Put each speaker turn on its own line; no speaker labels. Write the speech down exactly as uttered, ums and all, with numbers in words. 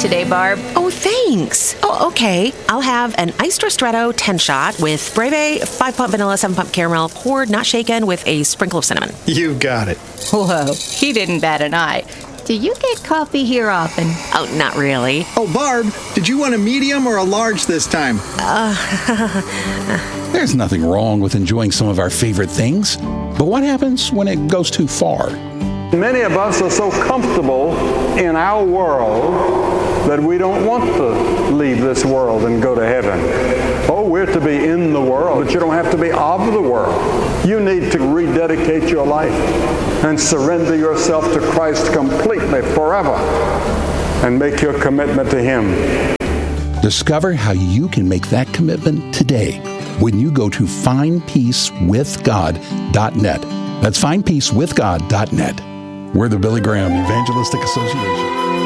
today, Barb.
Oh, thanks. Oh, okay. I'll have an iced ristretto ten shot with Breve, five pump vanilla, seven pump caramel, poured, not shaken, with a sprinkle of cinnamon.
You got it.
Whoa, he didn't bat an eye. Do you get coffee here often?
Oh, not really.
Oh, Barb, did you want a medium or a large this time?
There's nothing wrong with enjoying some of our favorite things, but what happens when it goes too far?
Many of us are so comfortable in our world that we don't want to leave this world and go to heaven. Oh, we're to be in the world, but you don't have to be of the world. You need to rededicate your life and surrender yourself to Christ completely, forever, and make your commitment to Him.
Discover how you can make that commitment today when you go to find peace with god dot net. That's find peace with god dot net. We're the Billy Graham Evangelistic Association.